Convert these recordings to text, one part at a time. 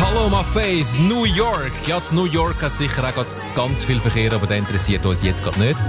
Paloma Faith, New York. Ja, in New York hat sicher auch gerade ganz viel Verkehr, aber der interessiert uns jetzt gerade nicht.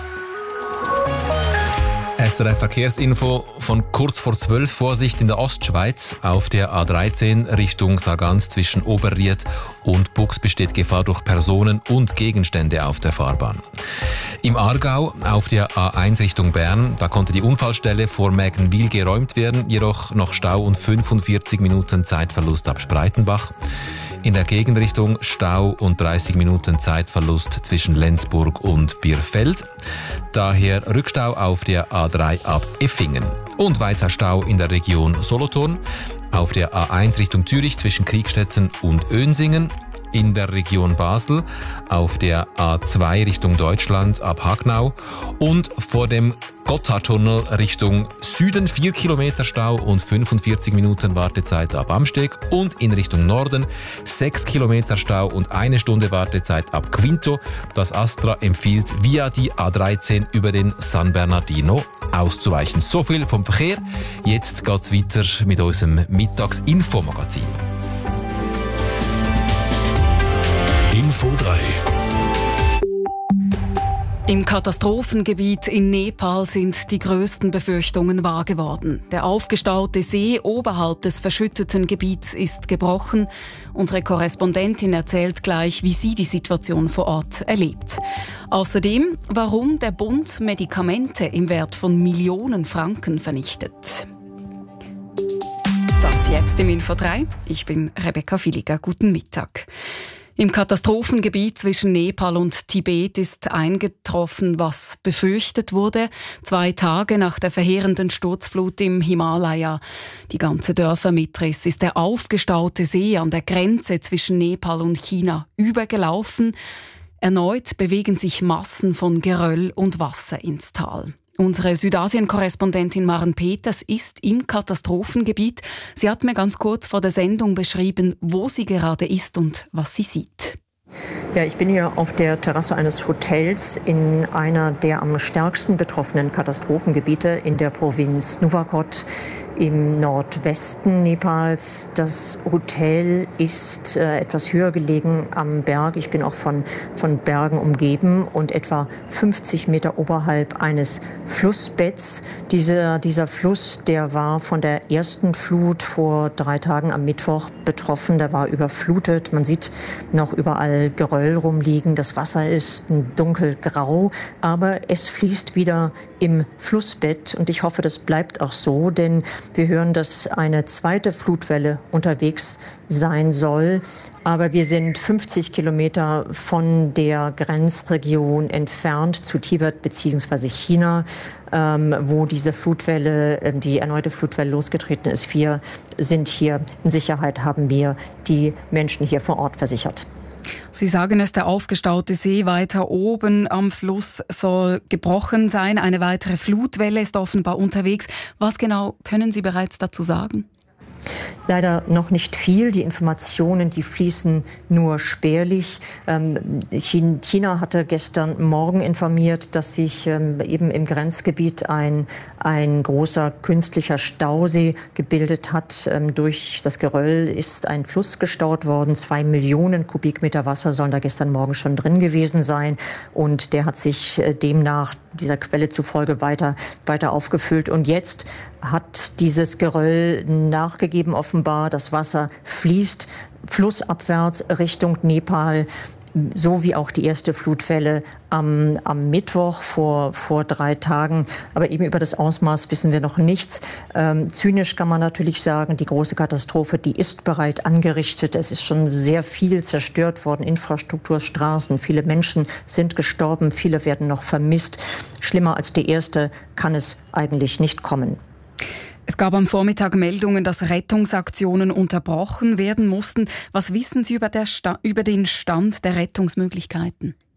SRF Verkehrsinfo von kurz vor 12. Vorsicht in der Ostschweiz. Auf der A13 Richtung Sargans zwischen Oberried und Bux besteht Gefahr durch Personen und Gegenstände auf der Fahrbahn. Im Aargau auf der A1 Richtung Bern, da konnte die Unfallstelle vor Mägenwil geräumt werden, jedoch noch Stau und 45 Minuten Zeitverlust ab Spreitenbach. In der Gegenrichtung Stau und 30 Minuten Zeitverlust zwischen Lenzburg und Bierfeld. Daher Rückstau auf der A3 ab Effingen. Und weiter Stau in der Region Solothurn. Auf der A1 Richtung Zürich zwischen Kriegstetten und Önsingen. In der Region Basel, auf der A2 Richtung Deutschland ab Hagnau und vor dem Gotthardtunnel Richtung Süden 4 Kilometer Stau und 45 Minuten Wartezeit ab Amsteg und in Richtung Norden 6 Kilometer Stau und 1 Stunde Wartezeit ab Quinto. Das Astra empfiehlt via die A13 über den San Bernardino auszuweichen. So viel vom Verkehr. Jetzt geht's weiter mit unserem Mittagsinfomagazin. Info 3. Im Katastrophengebiet in Nepal sind die grössten Befürchtungen wahr geworden. Der aufgestaute See oberhalb des verschütteten Gebiets ist gebrochen. Unsere Korrespondentin erzählt gleich, wie sie die Situation vor Ort erlebt. Außerdem, warum der Bund Medikamente im Wert von Millionen Franken vernichtet. Das jetzt im Info 3. Ich bin Rebecca Villiger. Guten Mittag. Im Katastrophengebiet zwischen Nepal und Tibet ist eingetroffen, was befürchtet wurde. 2 Tage nach der verheerenden Sturzflut im Himalaya. Die ganze Dörfer Mitris ist der aufgestaute See an der Grenze zwischen Nepal und China übergelaufen. Erneut bewegen sich Massen von Geröll und Wasser ins Tal. Unsere Südasien-Korrespondentin Maren Peters ist im Katastrophengebiet. Sie hat mir ganz kurz vor der Sendung beschrieben, wo sie gerade ist und was sie sieht. Ja, ich bin hier auf der Terrasse eines Hotels in einer der am stärksten betroffenen Katastrophengebiete in der Provinz Nuwakot im Nordwesten Nepals. Das Hotel ist etwas höher gelegen am Berg. Ich bin auch von Bergen umgeben und etwa 50 Meter oberhalb eines Flussbetts. Dieser Fluss, der war von der ersten Flut vor 3 Tagen am Mittwoch betroffen. Der war überflutet. Man sieht noch überall Geröll rumliegen. Das Wasser ist dunkelgrau, aber es fließt wieder im Flussbett und ich hoffe, das bleibt auch so, denn wir hören, dass eine zweite Flutwelle unterwegs sein soll. Aber wir sind 50 Kilometer von der Grenzregion entfernt zu Tibet bzw. China, wo diese Flutwelle, die erneute Flutwelle losgetreten ist. Wir sind hier in Sicherheit, haben wir die Menschen hier vor Ort versichert. Sie sagen es, der aufgestaute See weiter oben am Fluss soll gebrochen sein. Eine weitere Flutwelle ist offenbar unterwegs. Was genau können Sie bereits dazu sagen? Leider noch nicht viel. Die Informationen, die fließen nur spärlich. China hatte gestern Morgen informiert, dass sich eben im Grenzgebiet ein großer künstlicher Stausee gebildet hat. Durch das Geröll ist ein Fluss gestaut worden. 2 Millionen Kubikmeter Wasser sollen da gestern Morgen schon drin gewesen sein. Und der hat sich demnach dieser Quelle zufolge weiter aufgefüllt. Und jetzt hat dieses Geröll nachgegeben, offenbar. Das Wasser fließt flussabwärts Richtung Nepal, so wie auch die erste Flutwelle am Mittwoch vor 3 Tagen. Aber eben über das Ausmaß wissen wir noch nichts. Zynisch kann man natürlich sagen, die große Katastrophe, die ist bereits angerichtet. Es ist schon sehr viel zerstört worden, Infrastruktur, Straßen. Viele Menschen sind gestorben, viele werden noch vermisst. Schlimmer als die erste kann es eigentlich nicht kommen. Es gab am Vormittag Meldungen, dass Rettungsaktionen unterbrochen werden mussten. Was wissen Sie über den Stand der Rettungsmöglichkeiten?